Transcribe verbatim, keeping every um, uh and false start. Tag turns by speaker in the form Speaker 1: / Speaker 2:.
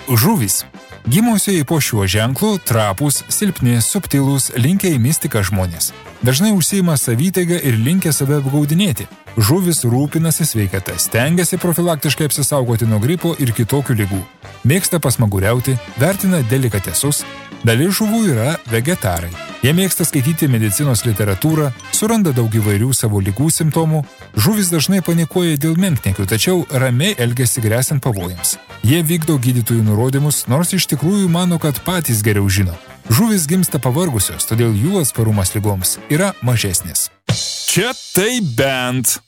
Speaker 1: Žuvys. Gimusieji po šiuo ženklu trapūs, silpni, subtilūs, linkę į mistiką žmonės. Dažnai užsiima savitaiga ir linkę save apgaudinėti. Žuvis rūpinasi sveikata, stengiasi profilaktiškai apsisaugoti nuo gripo ir kitokių ligų. Mėgsta pasmaguriauti, vertina delikatesus. Dalis žuvų yra vegetarai. Jie mėgsta skaityti medicinos literatūrą, suranda daug įvairių savo ligų simptomų. Žuvis dažnai panikuoja dėl menkniekių, tačiau ramiai elgiasi gresiant pavojams. Jie vykdo gydytojų nurodymus, nors iš tikrųjų mano, kad patys geriau žino. Žuvis gimsta pavargusios, todėl jų atsparumas ligoms yra mažesnis. Čia tai bent.